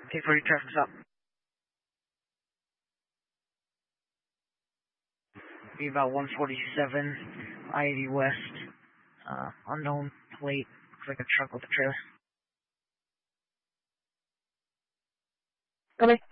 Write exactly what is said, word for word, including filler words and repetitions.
T forty traffic's up. Be about one forty-seven, I eighty west, uh, unknown plate, looks like a truck with a trailer. Copy.